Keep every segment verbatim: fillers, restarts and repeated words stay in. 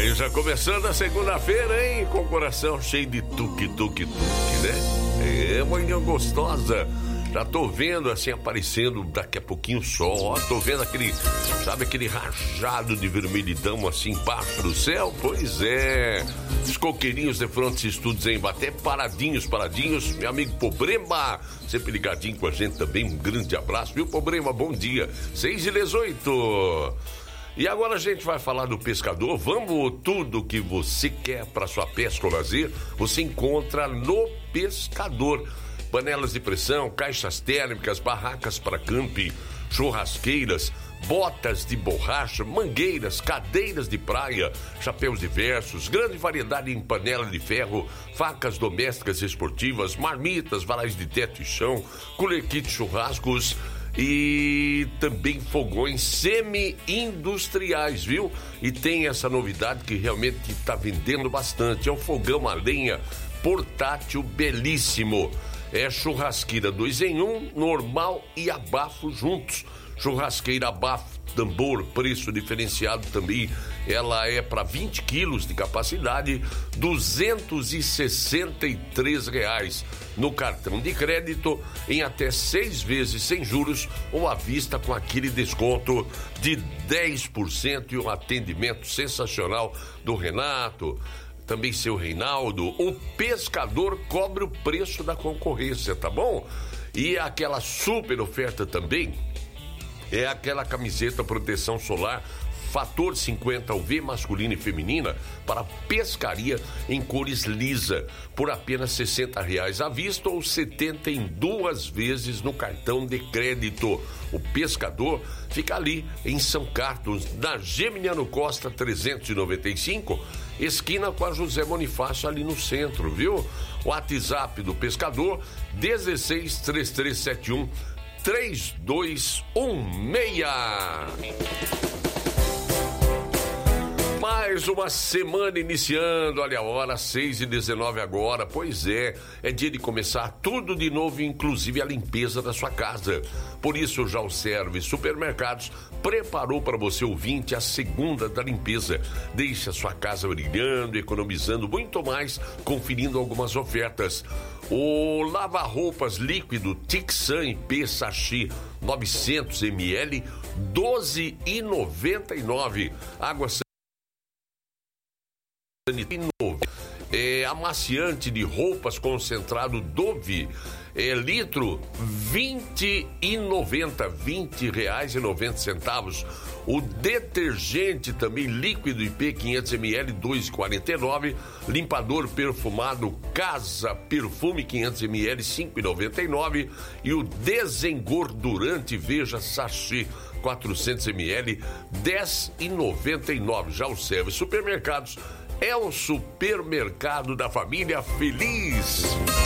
Aí já começando a segunda-feira, hein? Com o coração cheio de tuque-tuque-tuque, né? É, manhã gostosa. Já tô vendo assim aparecendo daqui a pouquinho o sol. Ó, tô vendo aquele, sabe, aquele rajado de vermelhidão assim embaixo do céu? Pois é. Os coqueirinhos de Frontes Estudos em Ibaté, paradinhos, paradinhos. Meu amigo Pobrema, sempre ligadinho com a gente também. Um grande abraço, viu, Pobrema? Bom dia. seis e dezoito. E agora a gente vai falar do pescador. Vamos, tudo que você quer para sua pesca ou lazer, você encontra no Pescador. Panelas de pressão, caixas térmicas, barracas para camping, churrasqueiras, botas de borracha, mangueiras, cadeiras de praia, chapéus diversos, grande variedade em panela de ferro, facas domésticas e esportivas, marmitas, varais de teto e chão, cooler kit churrascos e também fogões semi-industriais, viu? E tem essa novidade que realmente está vendendo bastante, é o fogão a lenha portátil belíssimo. É churrasqueira dois em um, normal e abafo juntos. Churrasqueira abafo, tambor, preço diferenciado também. Ela é para vinte quilos de capacidade, duzentos e sessenta e três reais. No cartão de crédito, em até seis vezes sem juros ou à vista com aquele desconto de dez por cento e um atendimento sensacional do Renato. Também seu Reinaldo, o Pescador cobre o preço da concorrência, tá bom? E aquela super oferta também é aquela camiseta proteção solar Fator cinquenta U V masculina e feminina para pescaria em cores lisa, por apenas sessenta reais à vista ou setenta em duas vezes no cartão de crédito. O Pescador fica ali em São Carlos, na Geminiano Costa trezentos e noventa e cinco, esquina com a José Bonifácio ali no centro, viu? O WhatsApp do Pescador, dezesseis, três três sete um, três dois um seis. Mais uma semana iniciando, olha a hora, seis e dezenove agora, pois é, é dia de começar tudo de novo, inclusive a limpeza da sua casa. Por isso, já o Service Supermercados preparou para você, ouvinte, a segunda da limpeza. Deixe a sua casa brilhando, economizando muito mais, conferindo algumas ofertas. O lava-roupas líquido Tixan I P Sachê novecentos mililitros, doze reais e noventa e nove centavos. Água é, amaciante de roupas concentrado Dove, é, litro vinte e noventa, vinte reais e noventa centavos. O detergente também líquido I P quinhentos mililitros, dois reais e quarenta e nove centavos. Limpador perfumado Casa Perfume quinhentos mililitros, cinco reais e noventa e nove centavos. E o desengordurante Veja Sachê quatrocentos mililitros, dez reais e noventa e nove centavos. Já o Service Supermercados é o supermercado da família feliz.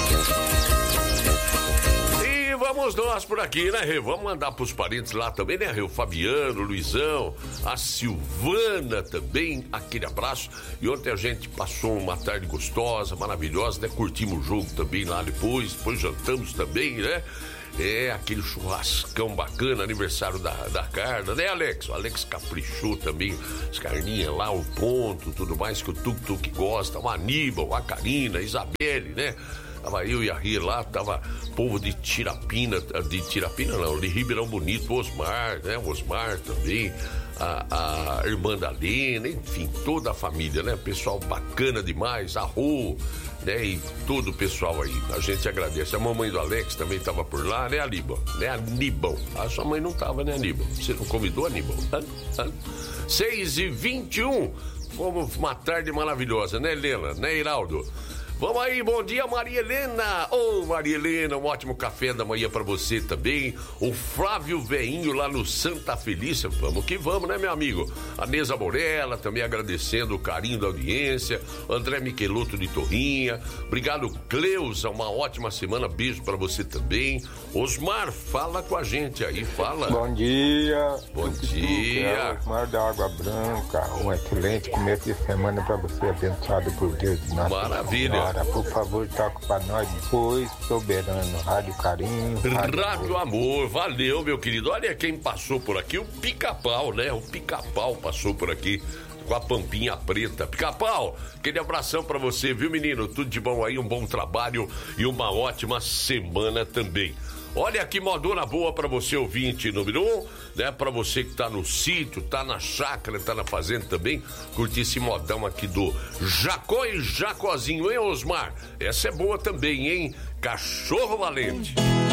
E vamos nós por aqui, né, Rê? Vamos mandar pros parentes lá também, né, Rê? O Fabiano, o Luizão, a Silvana também, aquele abraço. E ontem a gente passou uma tarde gostosa, maravilhosa, né? Curtimos o jogo também lá depois, depois jantamos também, né? É, aquele churrascão bacana, aniversário da, da Carla, né, Alex? O Alex caprichou também, as carninhas lá, o ponto, tudo mais que o Tuk-Tuk gosta, o Aníbal, a Karina, a Isabelle, né? Tava eu e a Ria lá, tava povo de Tirapina, de Tirapina não, de Ribeirão Bonito, o Osmar, né? O Osmar também, a, a irmã da Lena, enfim, toda a família, né? Pessoal bacana demais, a Rô, né? E todo o pessoal aí, a gente agradece. A mamãe do Alex também tava por lá, né, Aníbal? Né, Aníbal? A sua mãe não tava, né, Aníbal? Você não convidou, Aníbal? seis e vinte e um, vamos uma tarde maravilhosa, né, Helena? Né, Iraldo? Vamos aí, bom dia, Maria Helena. Ô, oh, Maria Helena, um ótimo café da manhã pra você também. O Flávio Veinho lá no Santa Felícia. Vamos que vamos, né, meu amigo? A Neza Morella também agradecendo o carinho da audiência. André Miqueloto de Torrinha. Obrigado, Cleusa. Uma ótima semana. Beijo pra você também. Osmar, fala com a gente aí, fala. Bom dia. Bom dia. É Osmar da Água Branca. Um excelente começo de semana pra você, abençoado por Deus. Maravilha. Agora, por favor, toca pra nós depois, Soberano, Rádio Carinho. Rádio, Rádio Amor, valeu, meu querido. Olha quem passou por aqui, o Pica-Pau, né? O Pica-Pau passou por aqui com a pampinha preta. Pica-Pau, aquele abração pra você, viu, menino? Tudo de bom aí, um bom trabalho e uma ótima semana também. Olha que modona boa pra você, ouvinte número um, né? Pra você que tá no sítio, tá na chácara, tá na fazenda também, curtir esse modão aqui do Jacó e Jacozinho, hein, Osmar? Essa é boa também, hein? Cachorro Valente.